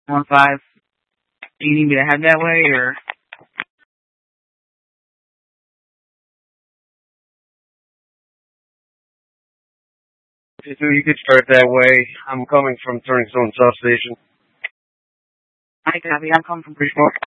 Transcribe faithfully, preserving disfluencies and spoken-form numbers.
one five. Do you need me to head that way, or? So you could start that way. I'm coming from Turning Stone Substation. I copy. I'm coming from Bridgeport.